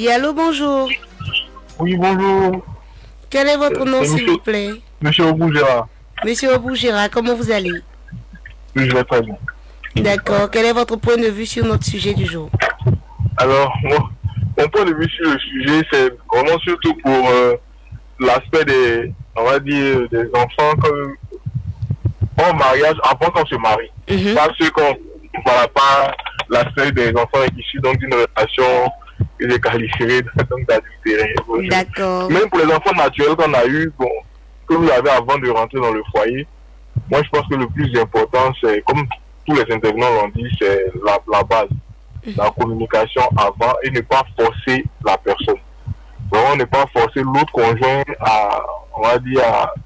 Oui, allô, bonjour. Oui, bonjour. Quel est votre nom, s'il vous plaît? Monsieur Obougera. Monsieur Obougera, comment vous allez? Oui, je vais très bien. D'accord. Quel est votre point de vue sur notre sujet du jour? Alors, mon point de vue sur le sujet, c'est vraiment surtout pour l'aspect des, on va dire, des enfants comme en mariage, avant qu'on se marie. Pas ceux qu'on, voilà, pas l'aspect des enfants issus donc d'une relation que j'ai qualifiée d'adultérée. D'accord. Même pour les enfants naturels qu'on a eu, bon, que vous avez avant de rentrer dans le foyer, moi je pense que le plus important, c'est, comme tous les intervenants l'ont dit, c'est la base. La communication avant et ne pas forcer la personne. Vraiment ne pas forcer l'autre conjoint à, on va dire,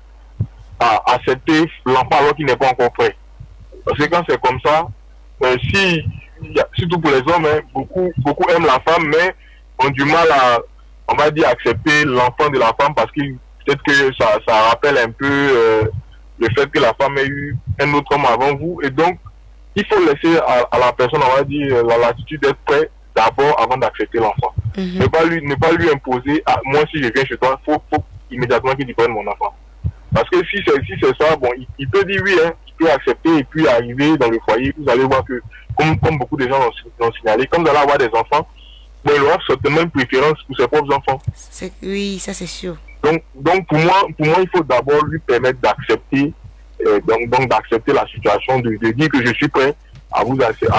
à accepter l'enfant alors qu'il n'est pas encore prêt. Parce que quand c'est comme ça, surtout pour les hommes, hein, beaucoup aiment la femme, mais ont du mal à, on va dire, accepter l'enfant de la femme parce que peut-être que ça rappelle un peu le fait que la femme ait eu un autre homme avant vous. Et donc, il faut laisser à la personne, on va dire, la latitude d'être prêt d'abord avant d'accepter l'enfant. Ne pas lui imposer, moi si je viens chez toi, faut immédiatement qu'il prenne mon enfant. Parce que si c'est ça, bon, il peut dire oui, hein, il peut accepter et puis arriver dans le foyer, vous allez voir que, comme beaucoup de gens l'ont signalé, comme vous allez avoir des enfants, bon, il aura certainement une préférence pour ses propres enfants. Oui, ça c'est sûr. Donc pour moi, il faut d'abord lui permettre d'accepter, donc d'accepter la situation, de dire que je suis prêt à vous accepter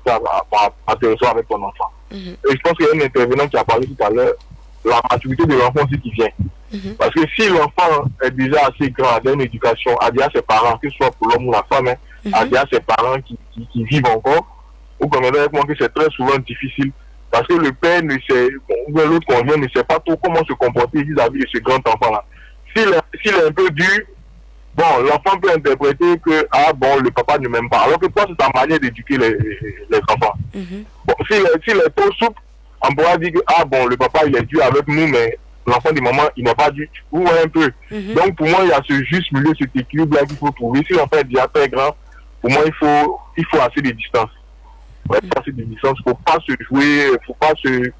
à te recevoir avec ton enfant. Et je pense qu'il y a un intervenant qui a parlé tout à l'heure, la maturité de l'enfant aussi qui vient. Parce que si l'enfant est déjà assez grand, a une éducation, a déjà ses parents, que ce soit pour l'homme ou la femme, a déjà ses parents qui vivent encore, vous conviendrez avec moi que c'est très souvent difficile. Parce que le père ne sait, ou l'autre conjoint ne sait pas trop comment se comporter vis-à-vis de ce grand enfant-là. S'il est un peu dur, bon, l'enfant peut interpréter que, le papa ne m'aime pas. Alors que toi, c'est ta manière d'éduquer les enfants. Bon, s'il est trop souple, on pourra dire que, le papa, il est dur avec nous, mais l'enfant du moment, il n'est pas dur. Vous voyez un peu. Donc, pour moi, il y a ce juste milieu, cet équilibre-là qu'il faut trouver. Si l'enfant est déjà très grand, pour moi, il faut assez de distance. Assez de distance. Faut pas se jouer, faut pas jouer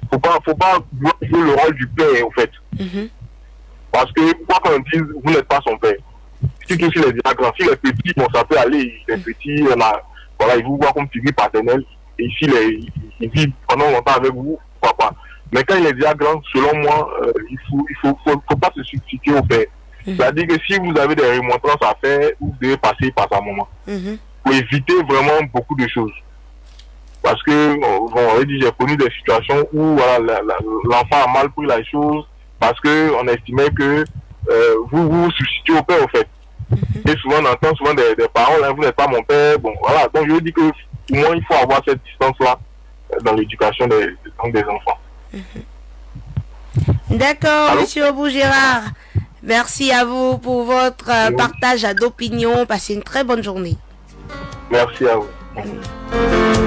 le rôle du père, en fait. Parce que, quoi qu'on dise, vous n'êtes pas son père. Surtout s'il est déjà grand. S'il est petit, bon, ça peut aller. Il est petit, il vous voit comme figure paternelle. Et s'il vit pendant longtemps avec vous, pourquoi pas. Mais quand il est déjà grand, selon moi, il faut pas se substituer au père. C'est-à-dire que si vous avez des remontrances à faire, vous devez passer par sa maman. Pour éviter vraiment beaucoup de choses. Parce que, j'ai connu des situations où l'enfant a mal pris la chose parce qu'on estimait que vous substituez au père, au fait. Et souvent, on entend souvent des paroles, vous n'êtes pas mon père. Bon, voilà. Donc, je dis que pour moi, il faut avoir cette distance-là dans l'éducation des enfants. D'accord, monsieur Obougera. Merci à vous pour votre partage d'opinion. Passez une très bonne journée. Merci à vous.